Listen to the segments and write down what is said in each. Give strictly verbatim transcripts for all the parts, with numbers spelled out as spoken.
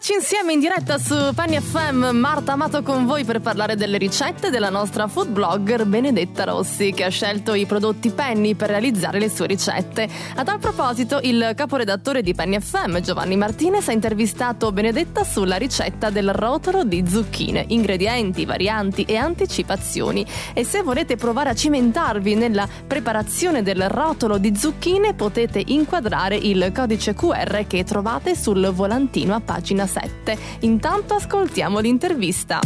Eccoci insieme in diretta su Penny F M, Marta Amato con voi per parlare delle ricette della nostra food blogger Benedetta Rossi, che ha scelto i prodotti Penny per realizzare le sue ricette. A tal proposito, il caporedattore di Penny F M, Giovanni Martinez, ha intervistato Benedetta sulla ricetta del rotolo di zucchine, ingredienti, varianti e anticipazioni. E se volete provare a cimentarvi nella preparazione del rotolo di zucchine, potete inquadrare il codice Q R che trovate sul volantino a pagina sette. Intanto ascoltiamo l'intervista.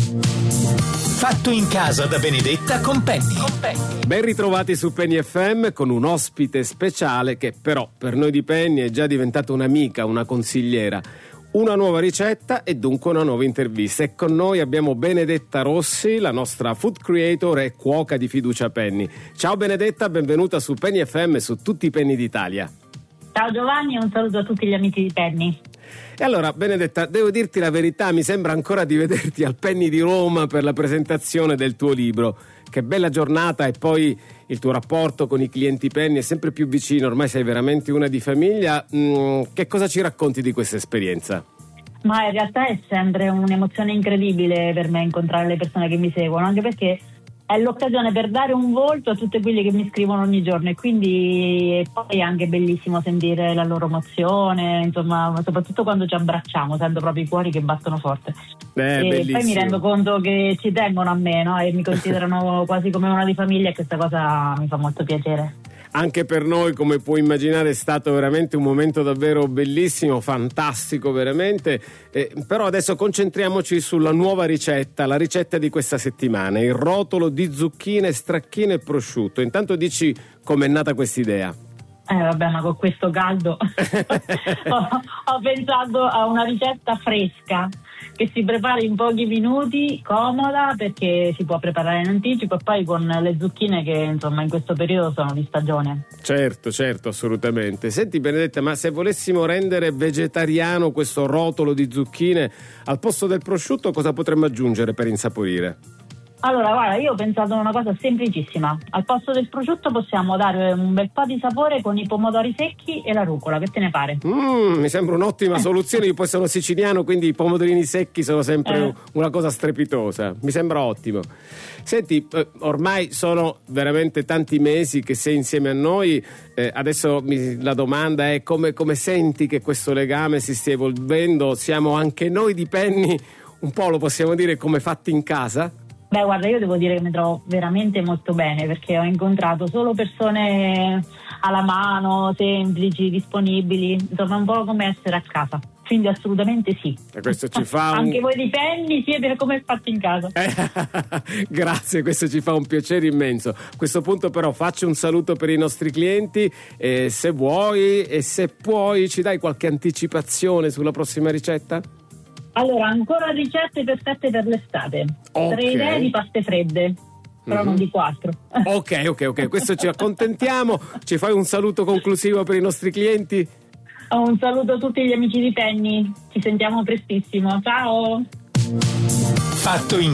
Fatto in casa da Benedetta con Penny. Ben ritrovati su Penny F M con un ospite speciale che però per noi di Penny è già diventata un'amica, una consigliera. Una nuova ricetta e dunque una nuova intervista. E con noi abbiamo Benedetta Rossi, la nostra food creator e cuoca di fiducia Penny. Ciao Benedetta, benvenuta su Penny F M e su tutti i Penny d'Italia. Ciao Giovanni e un saluto a tutti gli amici di Penny. E allora Benedetta, devo dirti la verità, mi sembra ancora di vederti al Penny di Roma per la presentazione del tuo libro. Che bella giornata, e poi il tuo rapporto con i clienti Penny è sempre più vicino, ormai sei veramente una di famiglia. Mm, che cosa ci racconti di questa esperienza? Ma in realtà è sempre un'emozione incredibile per me incontrare le persone che mi seguono, anche perché è l'occasione per dare un volto a tutte quelle che mi scrivono ogni giorno, e quindi poi è anche bellissimo sentire la loro emozione, insomma, soprattutto quando ci abbracciamo, sento proprio i cuori che battono forte. Eh, e bellissimo. Poi mi rendo conto che ci tengono a me, no? E mi considerano quasi come una di famiglia, e questa cosa mi fa molto piacere. Anche per noi, come puoi immaginare, è stato veramente un momento davvero bellissimo, fantastico veramente, eh, però adesso concentriamoci sulla nuova ricetta, la ricetta di questa settimana, il rotolo di zucchine, stracchine e prosciutto. Intanto dici com'è nata questa idea. Eh vabbè, ma con questo caldo ho, ho pensato a una ricetta fresca che si prepara in pochi minuti, comoda perché si può preparare in anticipo, e poi con le zucchine che insomma in questo periodo sono di stagione. Certo, certo, assolutamente. Senti Benedetta, ma se volessimo rendere vegetariano questo rotolo di zucchine, al posto del prosciutto cosa potremmo aggiungere per insaporire? Allora, guarda, io ho pensato a una cosa semplicissima. Al posto del prosciutto possiamo dare un bel po' di sapore con i pomodori secchi e la rucola. Che te ne pare? Mm, mi sembra un'ottima soluzione. Io poi sono siciliano, quindi i pomodorini secchi sono sempre Eh. una cosa strepitosa. Mi sembra ottimo. Senti, eh, ormai sono veramente tanti mesi che sei insieme a noi. Eh, adesso mi, la domanda è come, come senti che questo legame si stia evolvendo? Siamo anche noi di Penny, un po' lo possiamo dire, come fatti in casa? Beh, guarda, io devo dire che mi trovo veramente molto bene, perché ho incontrato solo persone alla mano, semplici, disponibili, insomma un po' come essere a casa. Quindi assolutamente sì. E questo ci fa un... Anche voi di Penny siete come fatti in casa. Eh, grazie, questo ci fa un piacere immenso. A questo punto però faccio un saluto per i nostri clienti, eh, se vuoi e se puoi ci dai qualche anticipazione sulla prossima ricetta? Allora, ancora ricette perfette per l'estate. Ok. Tre idee di paste fredde, però Mm-hmm. non di quattro. Ok, ok, ok, questo ci accontentiamo. Ci fai un saluto conclusivo per i nostri clienti? Un saluto a tutti gli amici di Penny, ci sentiamo prestissimo, ciao! Fatto in